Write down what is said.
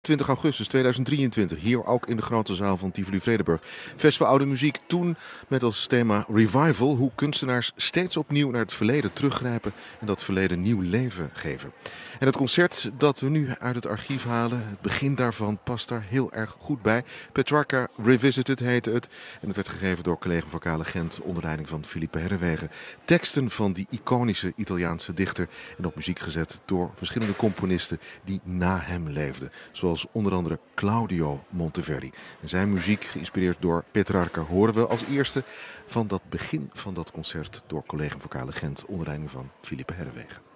20 augustus 2023, hier ook in de grote zaal van Tivoli Vredenburg. Festival Oude Muziek, toen met als thema Revival, hoe kunstenaars steeds opnieuw naar het verleden teruggrijpen en dat verleden nieuw leven geven. En het concert dat we nu uit het archief halen, het begin daarvan past daar heel erg goed bij. Petrarca Revisited heette het en het werd gegeven door Collegium Vocale Gent onder leiding van Philippe Herreweghe. Teksten van die iconische Italiaanse dichter en op muziek gezet door verschillende componisten die na hem leefden. Zoals onder andere Claudio Monteverdi. En zijn muziek, geïnspireerd door Petrarca, horen we als eerste van dat begin van dat concert door Collegium Vocale Gent onder leiding van Philippe Herreweghe.